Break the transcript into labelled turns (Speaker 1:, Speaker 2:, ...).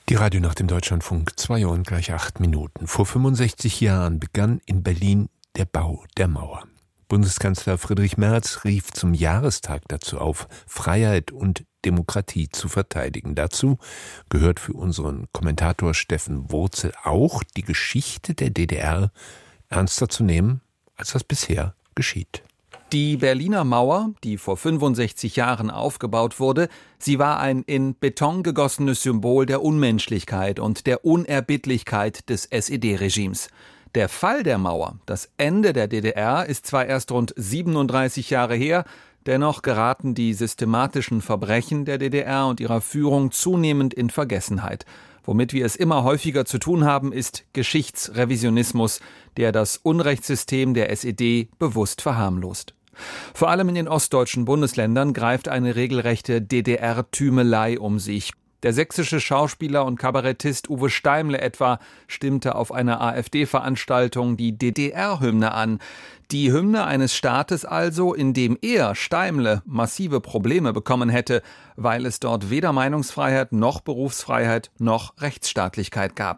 Speaker 1: Die Radionacht im Deutschlandfunk, 2 Uhr und gleich 8 Minuten. Vor 65 Jahren begann in Berlin der Bau der Mauer. Bundeskanzler Friedrich Merz rief zum Jahrestag dazu auf, Freiheit und Demokratie zu verteidigen. Dazu gehört für unseren Kommentator Steffen Wurzel auch, die Geschichte der DDR ernster zu nehmen, als das bisher geschieht.
Speaker 2: Die Berliner Mauer, die vor 65 Jahren aufgebaut wurde, sie war ein in Beton gegossenes Symbol der Unmenschlichkeit und der Unerbittlichkeit des SED-Regimes. Der Fall der Mauer, das Ende der DDR, ist zwar erst rund 37 Jahre her, dennoch geraten die systematischen Verbrechen der DDR und ihrer Führung zunehmend in Vergessenheit. Womit wir es immer häufiger zu tun haben, ist Geschichtsrevisionismus, der das Unrechtssystem der SED bewusst verharmlost. Vor allem in den ostdeutschen Bundesländern greift eine regelrechte DDR-Tümelei um sich. Der sächsische Schauspieler und Kabarettist Uwe Steimle etwa stimmte auf einer AfD-Veranstaltung die DDR-Hymne an. Die Hymne eines Staates also, in dem er, Steimle, massive Probleme bekommen hätte, weil es dort weder Meinungsfreiheit noch Berufsfreiheit noch Rechtsstaatlichkeit gab.